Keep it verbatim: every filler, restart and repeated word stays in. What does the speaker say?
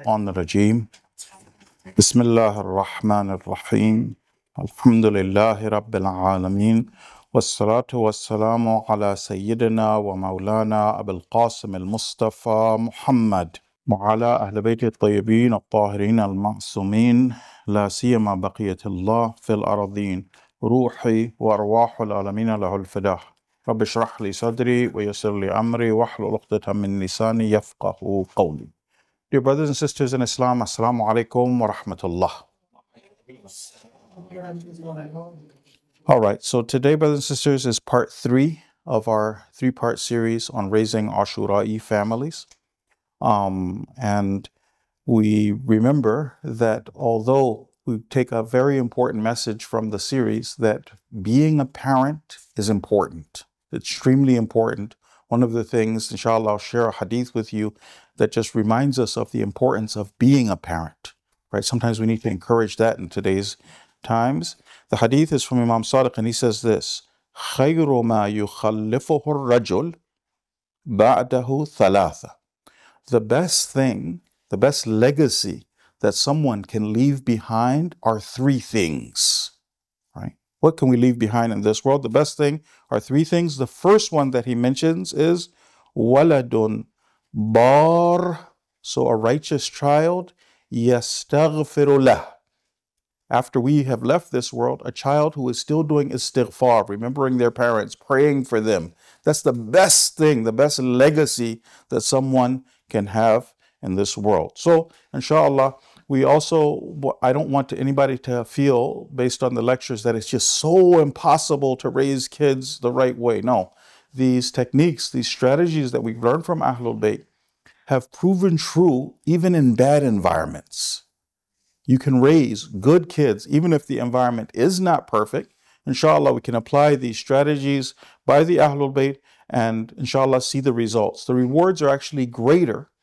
الشيطان الرجيم بسم الله الرحمن الرحيم الحمد لله رب العالمين والصلاة والسلام على سيدنا ومولانا أبي القاسم المصطفى محمد وعلى أهل بيت الطيبين الطاهرين المعصومين لا سيما بقية الله في الأرضين روحي وأرواح العالمين له الفداء رب اشرح لي صدري ويسر لي أمري واحلل عقدة من لساني يفقه قولي. Dear brothers and sisters in Islam, Assalamu alaikum wa rahmatullah. All right, so today, brothers and sisters, is part three of our three-part series on raising Ashura'i families. Um, and we remember that although we take a very important message from the series that being a parent is important, extremely important. One of the things, inshallah, I'll share a hadith with you that just reminds us of the importance of being a parent, right? Sometimes we need to encourage that in today's times. The hadith is from Imam Sadiq, and he says this: خَيْرُ مَا يُخَلِّفُهُ الرَّجُلُ بَعْدَهُ ثَلَاثَةٌ. The best thing, the best legacy that someone can leave behind are three things, right? What can we leave behind in this world? The best thing are three things. The first one that he mentions is waladun bar, so a righteous child, yastaghfiru lah. After we have left this world, a child who is still doing istighfar, remembering their parents, praying for them. That's the best thing, the best legacy that someone can have in this world. So, inshallah, we also, I don't want anybody to feel, based on the lectures, that it's just so impossible to raise kids the right way. No, these techniques, these strategies that we've learned from Ahlul Bayt have proven true even in bad environments. You can raise good kids even if the environment is not perfect. Inshallah, we can apply these strategies by the Ahlul Bayt and inshallah see the results. The rewards are actually greater